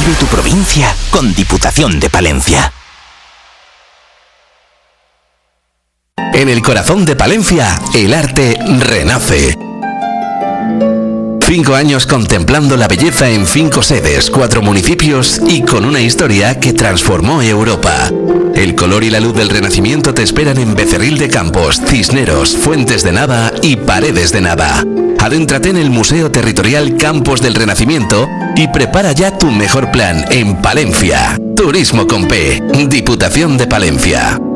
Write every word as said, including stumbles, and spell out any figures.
Vive tu provincia con Diputación de Palencia. En el corazón de Palencia, el arte renace. Cinco años contemplando la belleza en cinco sedes, cuatro municipios y con una historia que transformó Europa. El color y la luz del Renacimiento te esperan en Becerril de Campos, Cisneros, Fuentes de Nava y Paredes de Nava. Adéntrate en el Museo Territorial Campos del Renacimiento y prepara ya tu mejor plan en Palencia. Turismo con P, Diputación de Palencia.